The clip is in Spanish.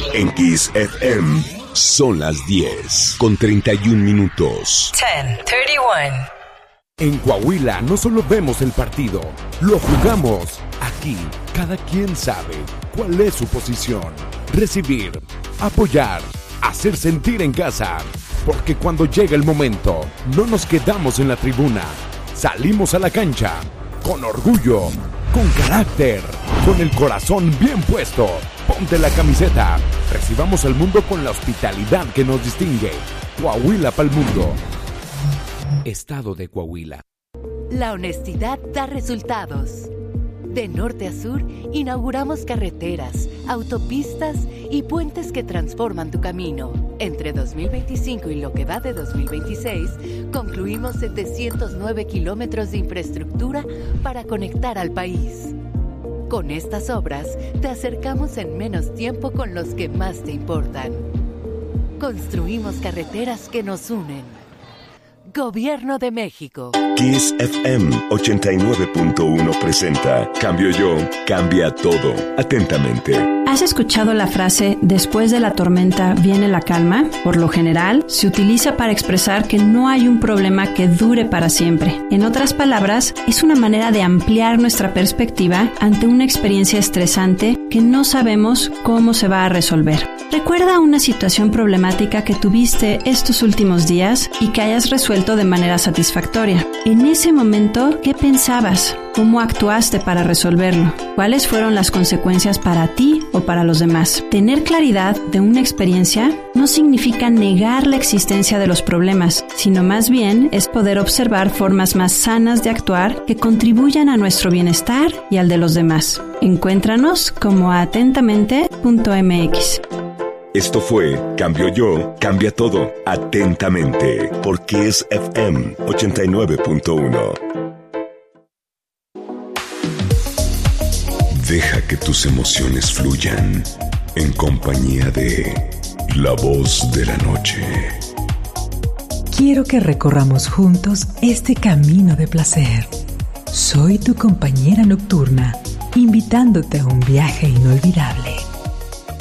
En Kiss FM son las 10:31. 10:31. En Coahuila no solo vemos el partido, lo jugamos. Aquí, cada quien sabe cuál es su posición. Recibir, apoyar, hacer sentir en casa. Porque cuando llega el momento, no nos quedamos en la tribuna. Salimos a la cancha, con orgullo, con carácter, con el corazón bien puesto. Ponte la camiseta. Recibamos al mundo con la hospitalidad que nos distingue. Coahuila pa'l mundo. Estado de Coahuila. La honestidad da resultados. De norte a sur, inauguramos carreteras, autopistas y puentes que transforman tu camino. Entre 2025 y lo que va de 2026, concluimos 709 kilómetros de infraestructura para conectar al país. Con estas obras, te acercamos en menos tiempo con los que más te importan. Construimos carreteras que nos unen. Gobierno de México. Kiss FM 89.1 presenta Cambio Yo, cambia todo. Atentamente. ¿Has escuchado la frase después de la tormenta viene la calma? Por lo general, se utiliza para expresar que no hay un problema que dure para siempre. En otras palabras, es una manera de ampliar nuestra perspectiva ante una experiencia estresante que no sabemos cómo se va a resolver. Recuerda una situación problemática que tuviste estos últimos días y que hayas resuelto de manera satisfactoria. En ese momento, ¿qué pensabas? ¿Cómo actuaste para resolverlo? ¿Cuáles fueron las consecuencias para ti o para los demás? Tener claridad de una experiencia no significa negar la existencia de los problemas, sino más bien es poder observar formas más sanas de actuar que contribuyan a nuestro bienestar y al de los demás. Encuéntranos como atentamente.mx. Esto fue Cambio Yo, cambia todo. Atentamente. Por Kiss FM 89.1. Deja que tus emociones fluyan en compañía de La Voz de la Noche. Quiero que recorramos juntos este camino de placer. Soy tu compañera nocturna, invitándote a un viaje inolvidable.